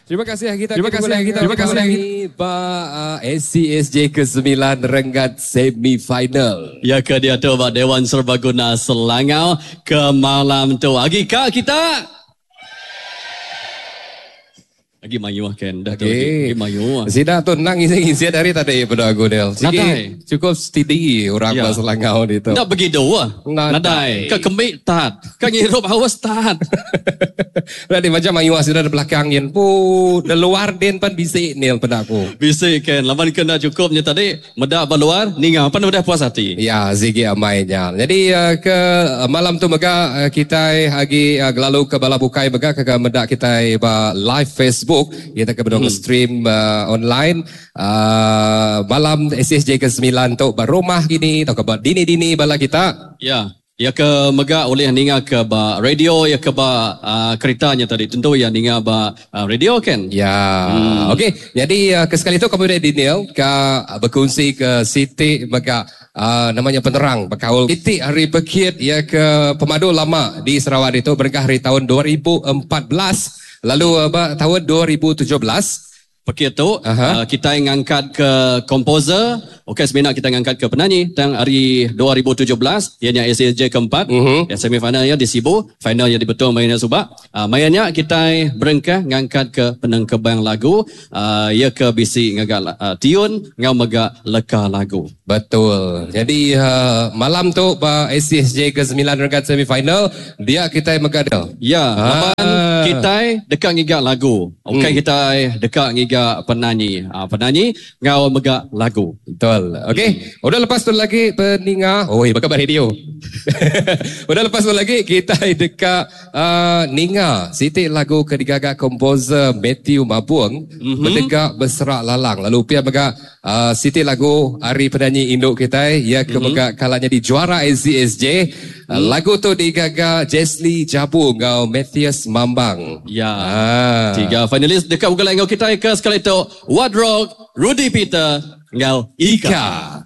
Terima kasih Pak SCSJ ke-9 Renggat semifinal. Ya ke dia tu Pak Dewan Serbaguna Selangor ke malam tu. Agi kak kita. Lagi mayu kan dah tu lagi mayu. Sida tu nangis dari tadi pada aku Del. Nadai. Cukup steady orang ya. Selangor itu. Tak begitu ah. Nadai. Ke kemik tat. Ke ngirup hawas tat. Tadi macam mayu sudah di belakang yen pu de luar den pan bisik nil pada aku. Bisik kan. Laman kena cukupnya tadi medak baluar ninga pan udah puas hati. Ya, zigi amainya. Jadi ke malam tu mega kita lagi lalu ke balabukai mega ke medak kita live Facebook. Kita akan stream online malam SSJ ke-9 tu berumah gini atau ke dini-dini bala kita. Ya. Ya ke mega oleh ninga ke ba radio ya ke ba keretanya tadi tentu ya ninga ba radio kan. Ya. Okey. Jadi kesekali itu kemudian Daniel ke berkongsi ke Siti mega namanya penerang berkaul Siti Hari Bekit ya ke pemadu lama di Sarawak itu berkah hari tahun 2014. Lalu tahun 2017 begitu kita ngangkat ke komposer, okey sebenarnya kita ngangkat ke penyanyi dan hari 2017 ianya SSJ keempat, semifinalnya di Sibu, finalnya di Betul mainnya Subak. Mainnya kita berengkah ngangkat ke penangkebang lagu, ya ke bisi ngagak tiun ngau megak leka lagu. Betul. Jadi malam tu SSJ ke-9 renggat semifinal dia kita megadal. Ya, kita dekat ngigak lagu. Okey kita dekat ngigak penyanyi. Penyanyi ngau megak lagu. Betul. Okey. Udah lepas tu lagi peninga. Oh, bakal radio. Udah lepas tu lagi kita dekat Ninga. Siti lagu kedigaga komposer Matthew Mabuang berdegak berserak lalang. Lalu pia megak Siti lagu Hari Penyanyi Induk kita ya ke megak kalanya di juara SCSJ. Lagu tu digaga Jesli Jabu ngau Matthias Mambang. Ya. 3 finalis dekat bukan ngau kita ke sekali tu Wadrock, Rudy Peter ngau Ika.